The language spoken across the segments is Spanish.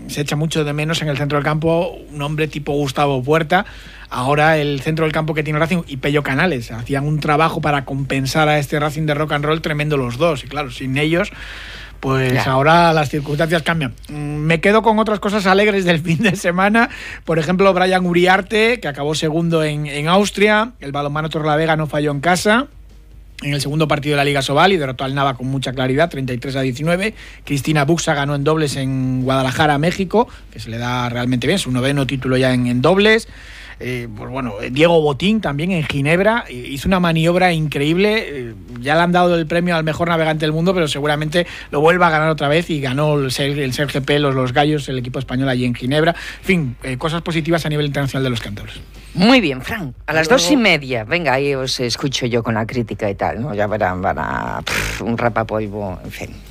se echa mucho de menos en el centro del campo un hombre tipo Gustavo Puerta. Ahora el centro del campo que tiene Racing y Pello Canales hacían un trabajo para compensar a este Racing de rock and roll tremendo los dos, y claro, sin ellos pues ya. Ahora las circunstancias cambian. Me quedo con otras cosas alegres del fin de semana. Por ejemplo, Brian Uriarte, que acabó segundo en Austria. El balonmano Torrelavega no falló en casa en el segundo partido de la Liga Sobal y derrotó al Nava con mucha claridad, 33-19. Cristina Buxa ganó en dobles en Guadalajara, México, que se le da realmente bien, su 9º título ya en dobles. Pues bueno, Diego Botín también en Ginebra hizo una maniobra increíble. Ya le han dado el premio al mejor navegante del mundo, pero seguramente lo vuelva a ganar otra vez, y ganó el SERGP, los Gallos, el equipo español allí en Ginebra. En fin, cosas positivas a nivel internacional de los cántabros. Muy bien, Fran. A las 2:30, venga, ahí os escucho yo con la crítica y tal, ¿no? Ya verán, van a un rapapolvo, en fin.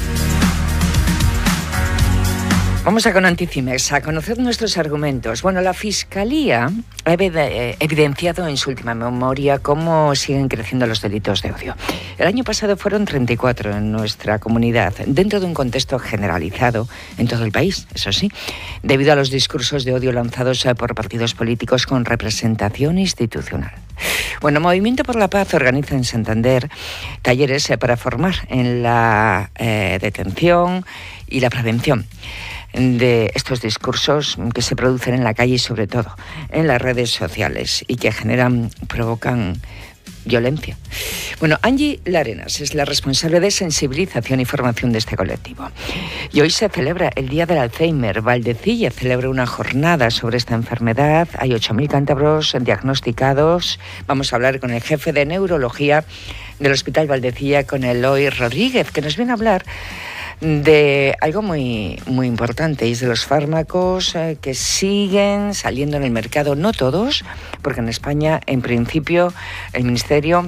Vamos a con Anticimex, a conocer nuestros argumentos. Bueno, la Fiscalía ha evidenciado en su última memoria cómo siguen creciendo los delitos de odio. El año pasado fueron 34 en nuestra comunidad, dentro de un contexto generalizado en todo el país, eso sí, debido a los discursos de odio lanzados por partidos políticos con representación institucional. Bueno, Movimiento por la Paz organiza en Santander talleres para formar en la detención y la prevención de estos discursos que se producen en la calle y sobre todo en las redes sociales y que provocan violencia. Bueno, Angie Larenas es la responsable de sensibilización y formación de este colectivo. Y hoy se celebra el Día del Alzheimer. Valdecilla celebra una jornada sobre esta enfermedad. Hay 8.000 cántabros diagnosticados. Vamos a hablar con el jefe de neurología del Hospital Valdecilla, con Eloy Rodríguez, que nos viene a hablar de algo muy, muy importante, y es de los fármacos que siguen saliendo en el mercado. No todos, porque en España, en principio, el Ministerio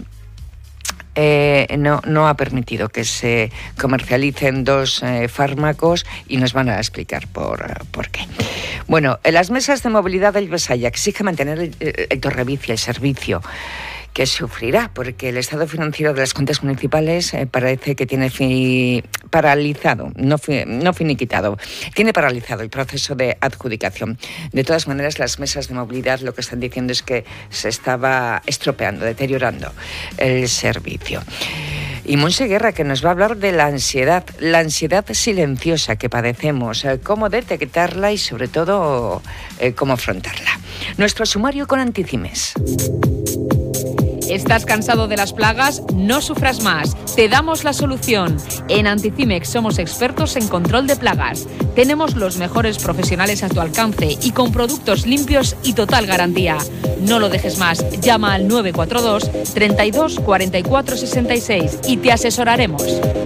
no ha permitido que se comercialicen 2 fármacos, y nos van a explicar por qué. Bueno, en las mesas de movilidad del Besaya exige mantener el Torrevieja, el servicio, que sufrirá porque el estado financiero de las cuentas municipales parece que tiene paralizado, no finiquitado, tiene paralizado el proceso de adjudicación. De todas maneras, las mesas de movilidad lo que están diciendo es que se estaba estropeando, deteriorando el servicio. Y Monse Guerra, que nos va a hablar de la ansiedad silenciosa que padecemos, cómo detectarla y sobre todo cómo afrontarla. Nuestro sumario con Anticimex. ¿Estás cansado de las plagas? No sufras más. Te damos la solución. En Anticimex somos expertos en control de plagas. Tenemos los mejores profesionales a tu alcance y con productos limpios y total garantía. No lo dejes más. Llama al 942 32 44 66 y te asesoraremos.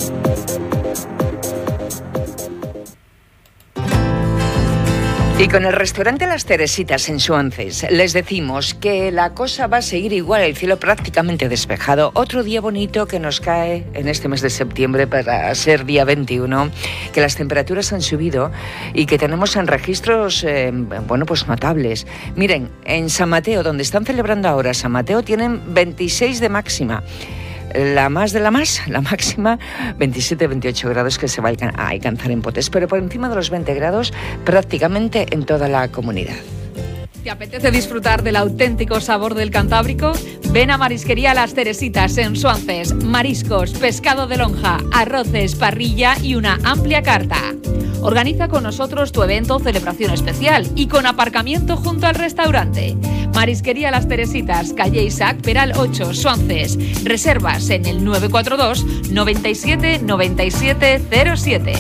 Y con el restaurante Las Teresitas en Suances les decimos que la cosa va a seguir igual, el cielo prácticamente despejado. Otro día bonito que nos cae en este mes de septiembre para ser día 21, que las temperaturas han subido y que tenemos en registros, pues notables. Miren, en San Mateo, donde están celebrando ahora San Mateo, tienen 26 de máxima. La máxima 27-28 grados que se va a alcanzar en Potes, pero por encima de los 20 grados prácticamente en toda la comunidad. ¿Te apetece disfrutar del auténtico sabor del Cantábrico? Ven a Marisquería Las Teresitas en Suances. Mariscos, pescado de lonja, arroces, parrilla y una amplia carta. Organiza con nosotros tu evento o celebración especial y con aparcamiento junto al restaurante. Marisquería Las Teresitas, calle Isaac Peral 8, Suances. Reservas en el 942 97 97 07.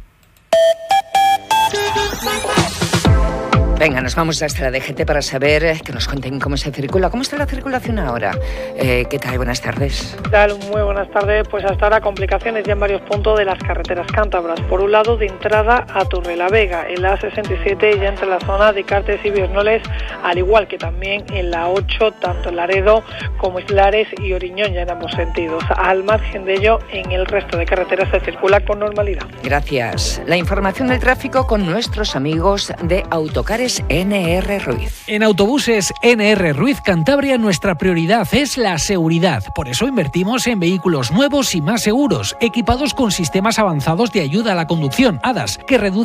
Venga, nos vamos hasta la DGT para saber, que nos cuenten cómo se circula. ¿Cómo está la circulación ahora? ¿Qué tal? Buenas tardes. ¿Qué tal? Muy buenas tardes. Pues hasta ahora complicaciones ya en varios puntos de las carreteras cántabras. Por un lado, de entrada a Torrelavega, en la A67 ya entre la zona de Cartes y Viernoles, al igual que también en la 8, tanto en Laredo como Islares y Oriñón, ya en ambos sentidos. Al margen de ello, en el resto de carreteras se circula con normalidad. Gracias. La información del tráfico con nuestros amigos de Autocares NR Ruiz. En Autobuses NR Ruiz Cantabria nuestra prioridad es la seguridad. Por eso invertimos en vehículos nuevos y más seguros, equipados con sistemas avanzados de ayuda a la conducción, ADAS, que reducen